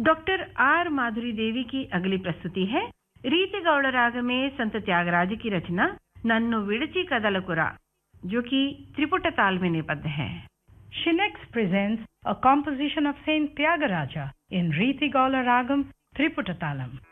Doctor R माधुरी देवी की अगली प्रस्तुति है रीति गौड़ राग में संत त्यागराज की रचना नन्नु विड़ची कदलकुरा, जो कि त्रिपुट ताल में निबद्ध है. She next presents a composition of Saint Tyagaraja in Riti Gaula Ragam Triputatalam.